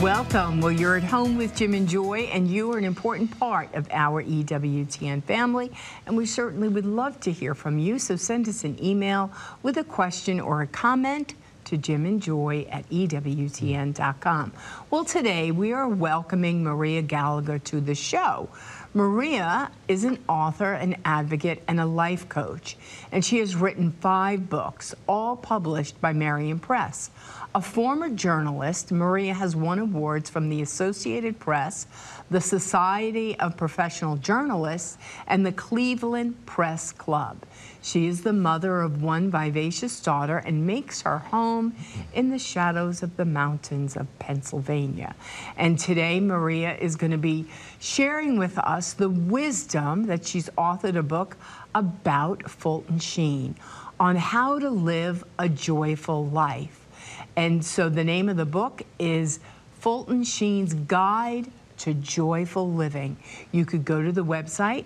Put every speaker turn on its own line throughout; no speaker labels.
Welcome. Well, you're at home with Jim and Joy, and you are an important part of our EWTN family, and we certainly would love to hear from you. So send us an email with a question or a comment to jimandjoy@ewtn.com. Well, today we are welcoming Maria Gallagher to the show. Maria is an author, an advocate, and a life coach, and she has written 5 books, all published by Merriam Press. A former journalist, Maria has won awards from the Associated Press, the Society of Professional Journalists, and the Cleveland Press Club. She is the mother of one vivacious daughter and makes her home in the shadows of the mountains of Pennsylvania. And today, Maria is going to be sharing with us the wisdom that she's authored a book about Fulton Sheen on how to live a joyful life. And so the name of the book is Fulton Sheen's Guide to Joyful Living. You could go to the website,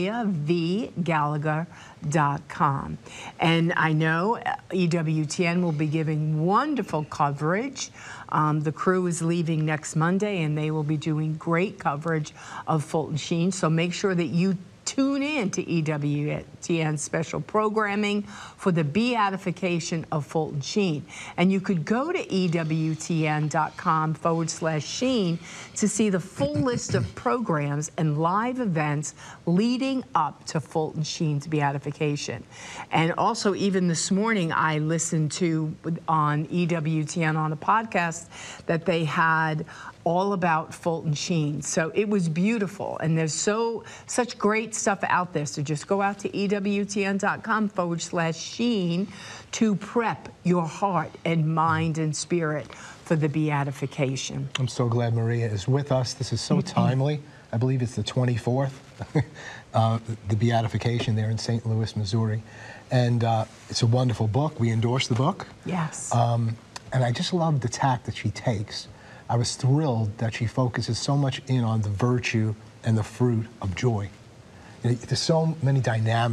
mariavgallagher.com. And I know EWTN will be giving wonderful coverage. The crew is leaving next Monday, and they will be doing great coverage of Fulton Sheen. So make sure that you tune in to EWTN special programming for the beatification of Fulton Sheen. And you could go to EWTN.com/Sheen to see the full list of programs and live events leading up to Fulton Sheen's beatification. And also, even this morning, I listened to on EWTN on a podcast that they had all about Fulton Sheen. So it was beautiful, and there's such great stuff out there. So just go out to EWTN.com/Sheen to prep your heart and mind and spirit for the beatification.
I'm so glad Maria is with us. This is so timely. I believe it's the 24th, the beatification there in St. Louis, Missouri. And it's a wonderful book. We endorse the book.
Yes.
And I just love the tack that she takes. I was thrilled that she focuses so much in on the virtue and the fruit of joy. There's so many dynamics